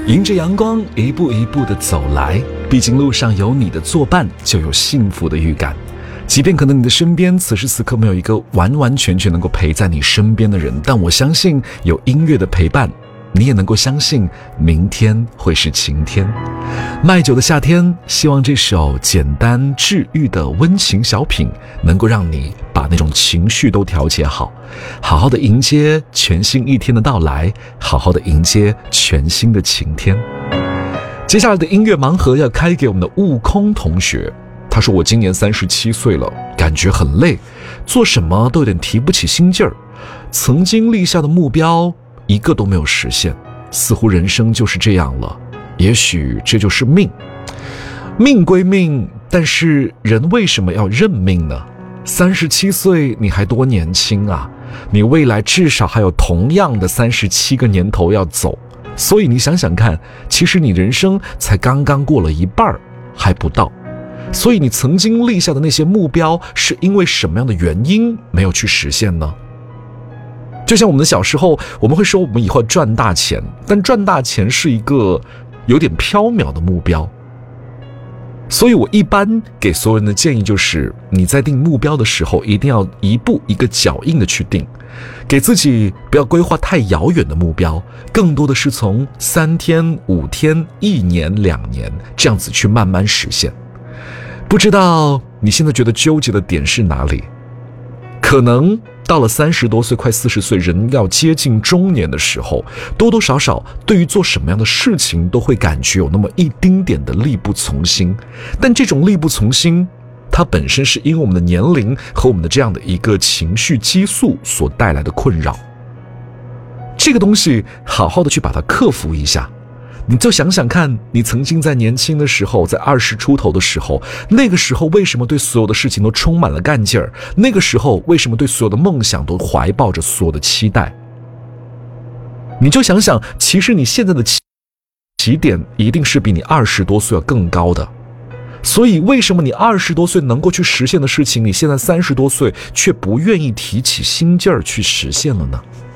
迎着阳光一步一步地走来，毕竟路上有你的作伴，就有幸福的预感。即便可能你的身边此时此刻没有一个完完全全能够陪在你身边的人，但我相信有音乐的陪伴，你也能够相信明天会是晴天。麦酒的夏天，希望这首简单治愈的温情小品能够让你把那种情绪都调节好，好好的迎接全新一天的到来，好好的迎接全新的晴天。接下来的音乐盲盒要开给我们的悟空同学，他说我今年37岁了，感觉很累，做什么都有点提不起心劲儿，曾经立下的目标一个都没有实现，似乎人生就是这样了，也许这就是命。命归命，但是人为什么要认命呢？37岁你还多年轻啊，你未来至少还有同样的37个年头要走，所以你想想看，其实你人生才刚刚过了一半还不到。所以你曾经立下的那些目标，是因为什么样的原因没有去实现呢？就像我们的小时候，我们会说我们以后赚大钱，但赚大钱是一个有点缥缈的目标。所以我一般给所有人的建议就是，你在定目标的时候，一定要一步一个脚印的去定，给自己不要规划太遥远的目标，更多的是从3天、5天、1年、2年这样子去慢慢实现。不知道你现在觉得纠结的点是哪里？可能到了30多岁快40岁，人要接近中年的时候，多多少少对于做什么样的事情都会感觉有那么一丁点的力不从心。但这种力不从心，它本身是因为我们的年龄和我们的这样的一个情绪激素所带来的困扰。这个东西好好的去把它克服一下。你就想想看，你曾经在年轻的时候，在20出头的时候，那个时候为什么对所有的事情都充满了干劲儿？那个时候为什么对所有的梦想都怀抱着所有的期待？你就想想，其实你现在的起点一定是比你20多岁要更高的。所以为什么你20多岁能够去实现的事情，你现在30多岁却不愿意提起心劲儿去实现了呢？